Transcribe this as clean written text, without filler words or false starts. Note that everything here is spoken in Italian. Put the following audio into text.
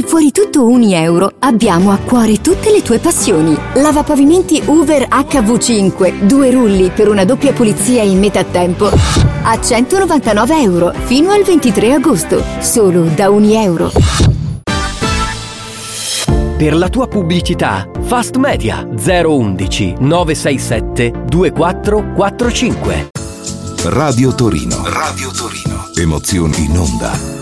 Fuori tutto €1 abbiamo a cuore tutte le tue passioni. Lavapavimenti Hoover HV5, 2 rulli per una doppia pulizia in metà tempo a €199 fino al 23 agosto, solo da €1. Per la tua pubblicità, Fast Media 011 967 2445. Radio Torino. Radio Torino. Emozioni in onda.